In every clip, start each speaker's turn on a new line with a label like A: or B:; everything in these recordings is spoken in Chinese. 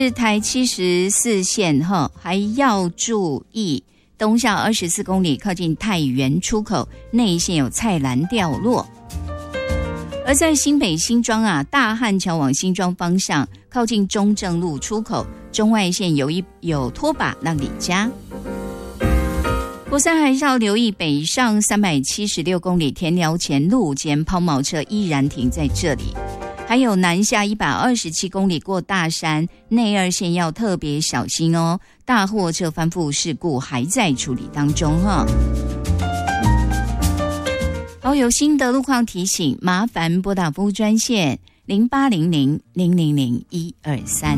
A: 是台74线还要注意东向24公里靠近太原出口内线有菜篮掉落。而在新北新庄大汉桥往新庄方向靠近中正路出口中外线有拖把让离家。国三还是要留意北上376公里田寮前路肩抛锚车依然停在这里，还有南下127公里过大山内二线要特别小心哦，大货车翻覆事故还在处理当中好，有新的路况提醒，麻烦拨打服务专线0800-000-123。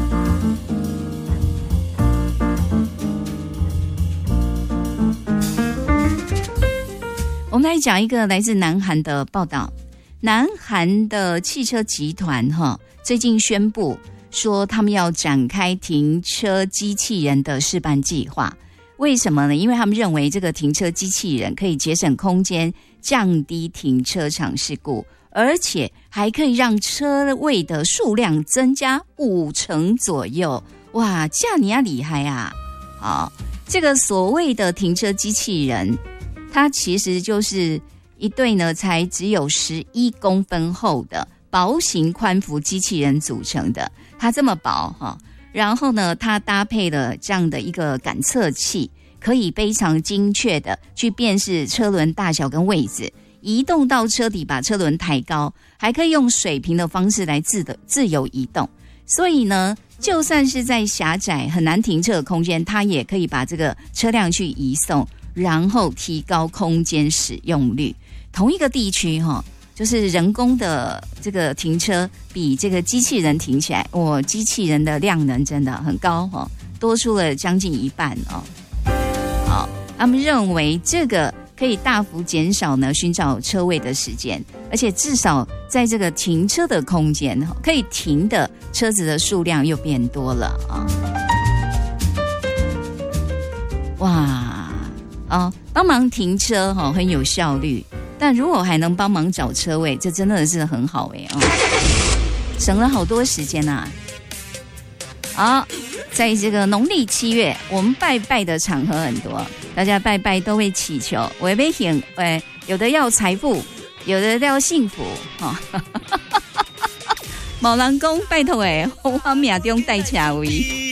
A: 我们来讲一个来自南韩的报道。南韩的汽车集团最近宣布说他们要展开停车机器人的示范计划。为什么呢？因为他们认为这个停车机器人可以节省空间，降低停车场事故，而且还可以让车位的数量增加50%左右。哇，这样你要厉害啊！好，这个所谓的停车机器人，它其实就是一对呢才只有11公分厚的薄型宽幅机器人组成的，它这么薄然后呢它搭配了这样的一个感测器，可以非常精确的去辨识车轮大小跟位置，移动到车底把车轮抬高，还可以用水平的方式来自由移动。所以呢就算是在狭窄很难停车的空间，它也可以把这个车辆去移送，然后提高空间使用率。同一个地区就是人工的这个停车比这个机器人停起来，机器人的量能真的很高多出了将近一半好，他们认为这个可以大幅减少呢寻找车位的时间，而且至少在这个停车的空间可以停的车子的数量又变多了哇帮忙停车很有效率，但如果还能帮忙找车位，这真的是很好省了好多时间好，在这个农历7月，我们拜拜的场合很多，大家拜拜都会祈求，有的要财富，有的要幸福某人讲拜托我命中带车位。